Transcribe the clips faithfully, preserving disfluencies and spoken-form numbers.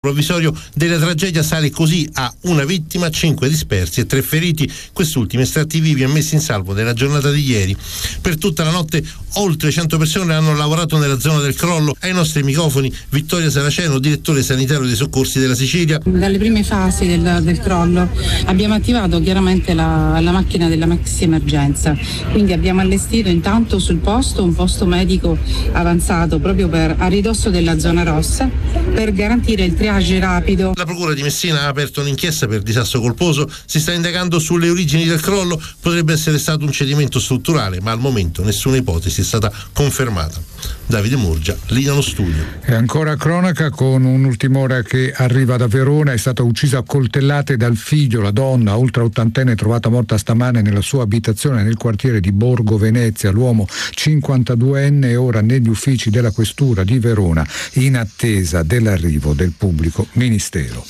provvisorio della tragedia sale così a una vittima, cinque dispersi e tre feriti, quest'ultimi estratti vivi e messi in salvo nella giornata di ieri. Per tutta la notte oltre cento persone hanno lavorato nella zona del crollo. Ai nostri microfoni Vittoria Saraceno, direttore sanitario dei soccorsi della Sicilia. Dalle prime fasi del, del crollo abbiamo attivato chiaramente la, la macchina della maxi emergenza, quindi abbiamo allestito intanto sul posto un posto medico avanzato proprio per, a ridosso della zona rossa per garantire il triage rapido. La procura di Messina ha aperto un'inchiesta per disastro colposo, si sta indagando sulle origini del crollo, potrebbe essere stato un cedimento strutturale, ma al momento nessuna ipotesi è stata confermata. Davide Murgia, linea allo studio. E ancora cronaca con un'ultima che arriva da Verona. È stata uccisa a coltellate dal figlio la donna ultra ottantenne trovata morta stamane nella sua abitazione nel quartiere di Borgo Venezia. L'uomo cinquantaduenne è ora negli uffici della questura di Verona in attesa dell'arrivo del pubblico ministero.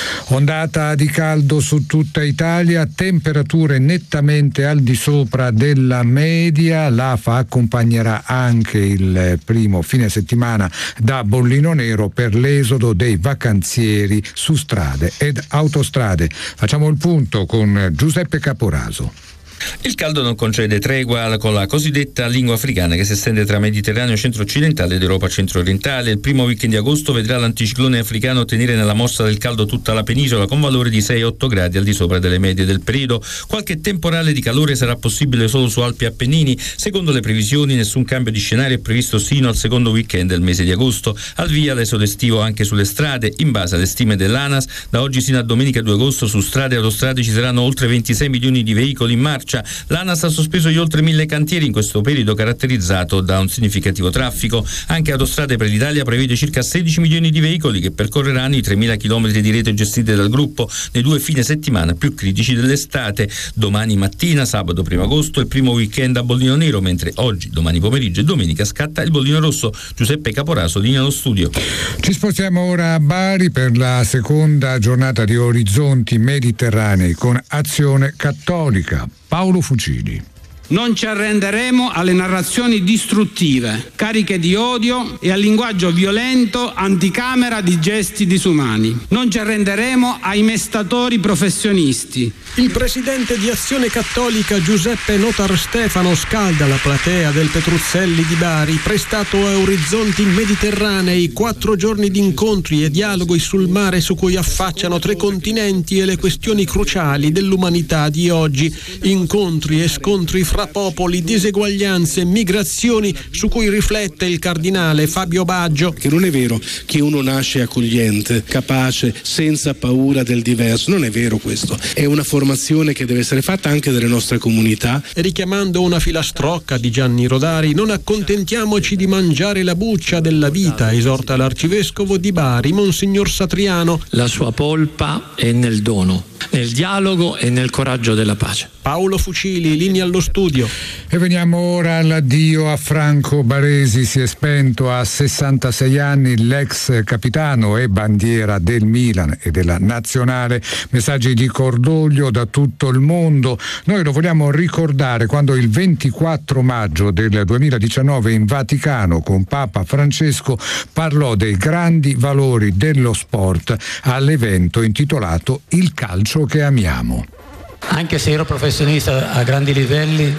Ondata di caldo su tutta Italia, temperature nettamente al di sopra della media. L'A F A accompagnerà anche il primo fine settimana da bollino nero per l'esodo dei vacanzieri su strade ed autostrade. Facciamo il punto con Giuseppe Caporaso. Il caldo non concede tregua con la cosiddetta lingua africana che si estende tra Mediterraneo centro-occidentale ed Europa centro-orientale. Il primo weekend di agosto vedrà l'anticiclone africano ottenere nella mossa del caldo tutta la penisola con valori di sei otto gradi al di sopra delle medie del periodo. Qualche temporale di calore sarà possibile solo su Alpi e Appennini. Secondo le previsioni nessun cambio di scenario è previsto sino al secondo weekend del mese di agosto. Al via l'esodo estivo anche sulle strade. In base alle stime dell'ANAS, da oggi sino a domenica due agosto su strade e autostrade ci saranno oltre ventisei milioni di veicoli in marcia. L'ANAS ha sospeso gli oltre mille cantieri in questo periodo caratterizzato da un significativo traffico. Anche Autostrade per l'Italia prevede circa sedici milioni di veicoli che percorreranno i tremila chilometri di rete gestite dal gruppo nei due fine settimana più critici dell'estate. Domani mattina, sabato primo agosto, il primo weekend a bollino nero, mentre oggi, domani pomeriggio e domenica scatta il bollino rosso. Giuseppe Caporaso, linea allo studio. Ci spostiamo ora a Bari per la seconda giornata di Orizzonti Mediterranei con Azione Cattolica. Paolo Fucili. Non ci arrenderemo alle narrazioni distruttive, cariche di odio e al linguaggio violento anticamera di gesti disumani. Non ci arrenderemo ai mestatori professionisti. Il presidente di Azione Cattolica Giuseppe Notar Stefano scalda la platea del Petruzzelli di Bari, prestato a Orizzonti Mediterranei, quattro giorni di incontri e dialoghi sul mare su cui affacciano tre continenti e le questioni cruciali dell'umanità di oggi. Incontri e scontri fra popoli, diseguaglianze, migrazioni su cui riflette il cardinale Fabio Baggio. Che non è vero che uno nasce accogliente, capace, senza paura del diverso, non è vero questo. È una formazione che deve essere fatta anche dalle nostre comunità. Richiamando una filastrocca di Gianni Rodari, non accontentiamoci di mangiare la buccia della vita, esorta l'arcivescovo di Bari, Monsignor Satriano. La sua polpa è nel dono, nel dialogo e nel coraggio della pace. Paolo Fucili, linea allo studio. E veniamo ora all'addio a Franco Baresi. Si è spento a sessantasei anni l'ex capitano e bandiera del Milan e della Nazionale. Messaggi di cordoglio da tutto il mondo. Noi lo vogliamo ricordare quando il ventiquattro maggio del duemiladiciannove in Vaticano con Papa Francesco parlò dei grandi valori dello sport all'evento intitolato Il calcio che amiamo. Anche se ero professionista a grandi livelli,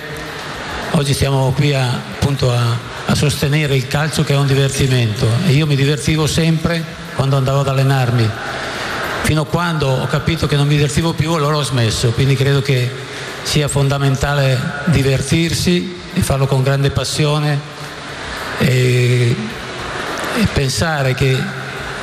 oggi siamo qui a, appunto a, a sostenere il calcio, che è un divertimento, e io mi divertivo sempre quando andavo ad allenarmi. Fino a quando ho capito che non mi divertivo più, allora ho smesso. Quindi credo che sia fondamentale divertirsi e farlo con grande passione e, e pensare che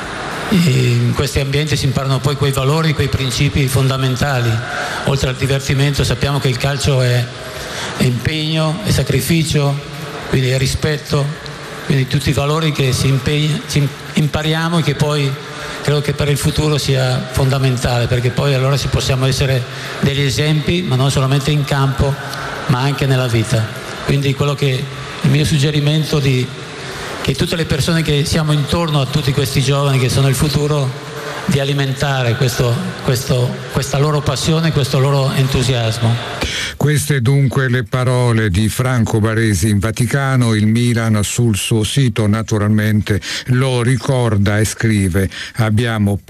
in questi ambienti si imparano poi quei valori, quei principi fondamentali. Oltre al divertimento sappiamo che il calcio è, è impegno, è sacrificio, quindi è rispetto, quindi tutti i valori che si, impegna, ci impariamo e che poi credo che per il futuro sia fondamentale, perché poi allora ci possiamo essere degli esempi, ma non solamente in campo ma anche nella vita. Quindi quello che il mio suggerimento di che tutte le persone che siamo intorno a tutti questi giovani che sono il futuro di alimentare questo, questo, questa loro passione, questo loro entusiasmo. Queste dunque le parole di Franco Baresi in Vaticano. Il Milan sul suo sito naturalmente lo ricorda e scrive: abbiamo